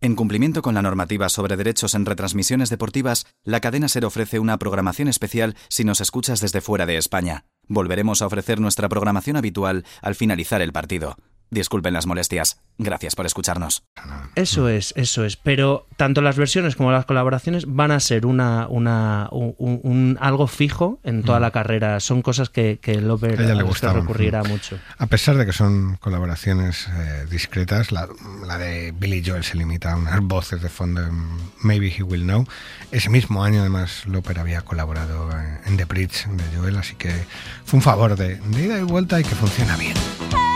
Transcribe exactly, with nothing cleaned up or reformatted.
En cumplimiento con la normativa sobre derechos en retransmisiones deportivas, la cadena SER ofrece una programación especial si nos escuchas desde fuera de España. Volveremos a ofrecer nuestra programación habitual al finalizar el partido. Disculpen las molestias. Gracias por escucharnos. Eso es, eso es. Pero tanto las versiones como las colaboraciones van a ser una, una un, un algo fijo en toda mm. la carrera. Son cosas que, que Lover a ella le gustaban, recurrirá mm. mucho. A pesar de que son colaboraciones eh, discretas, la, la de Billy Joel se limita a unas voces de fondo en Maybe He Will Know. Ese mismo año, además, Loper había colaborado en The Bridge de Joel, así que fue un favor de, de ida y vuelta y que funciona bien.